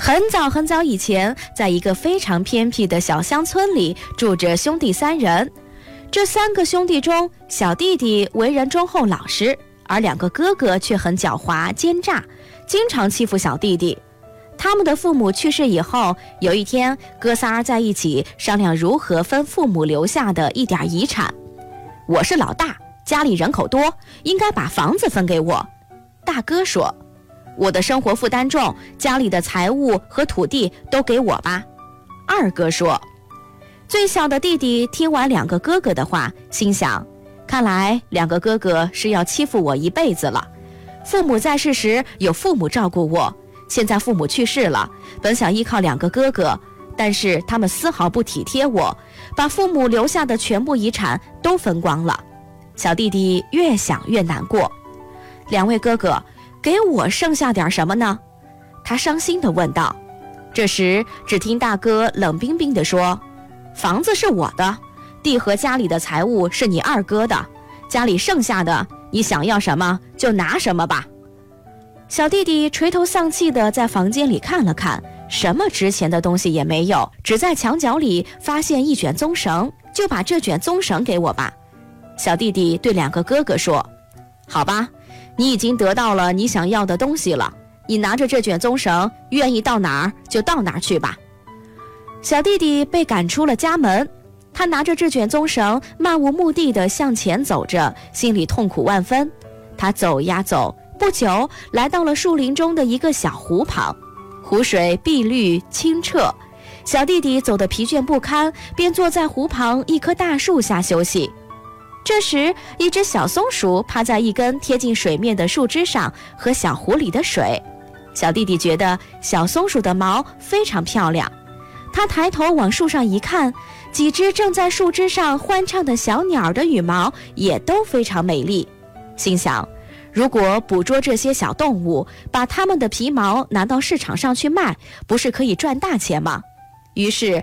很早很早以前，在一个非常偏僻的小乡村里，住着兄弟3人。这3个兄弟中，小弟弟为人忠厚老实，而2个哥哥却很狡猾奸诈，经常欺负小弟弟。他们的父母去世以后，有一天，哥仨在一起商量如何分父母留下的一点遗产。我是老大，家里人口多，应该把房子分给我。大哥说，我的生活负担重，家里的财物和土地都给我吧。二哥说。最小的弟弟听完2个哥哥的话，心想，看来2个哥哥是要欺负我一辈子了。父母在世时有父母照顾我，现在父母去世了，本想依靠2个哥哥，但是他们丝毫不体贴我，把父母留下的全部遗产都分光了。小弟弟越想越难过。2位哥哥，给我剩下点什么呢？他伤心地问道。这时只听大哥冷冰冰地说，房子是我的，地和家里的财物是你2哥的，家里剩下的你想要什么就拿什么吧。小弟弟垂头丧气地在房间里看了看，什么值钱的东西也没有，只在墙角里发现一卷棕绳，就把这卷棕绳给我吧。小弟弟对2个哥哥说，好吧，你已经得到了你想要的东西了，你拿着这卷棕绳，愿意到哪儿就到哪儿去吧。小弟弟被赶出了家门，他拿着这卷棕绳，漫无目的地向前走着，心里痛苦万分。他走呀走，不久来到了树林中的一个小湖旁，湖水碧绿清澈。小弟弟走得疲倦不堪，便坐在湖旁一棵大树下休息。这时，一只小松鼠趴在一根贴近水面的树枝上，喝小湖里的水。小弟弟觉得小松鼠的毛非常漂亮，他抬头往树上一看，几只正在树枝上欢唱的小鸟的羽毛也都非常美丽。心想，如果捕捉这些小动物，把它们的皮毛拿到市场上去卖，不是可以赚大钱吗？于是